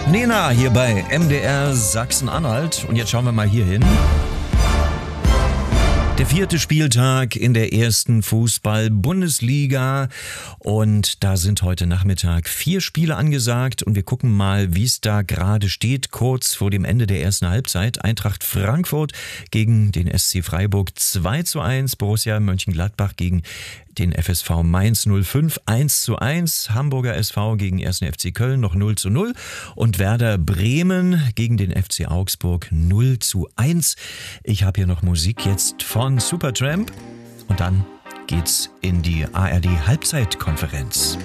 Nena hier bei MDR Sachsen-Anhalt. Und jetzt schauen wir mal hier hin. Der 4. Spieltag in der 1. Fußball-Bundesliga und da sind heute Nachmittag 4 Spiele angesagt und wir gucken mal, wie es da gerade steht, kurz vor dem Ende der ersten Halbzeit. Eintracht Frankfurt gegen den SC Freiburg 2:1, Borussia Mönchengladbach gegen den FSV Mainz 05 1:1, Hamburger SV gegen 1. FC Köln noch 0:0 und Werder Bremen gegen den FC Augsburg 0:1. Ich habe hier noch Musik jetzt von Supertramp und dann geht's in die ARD Halbzeitkonferenz.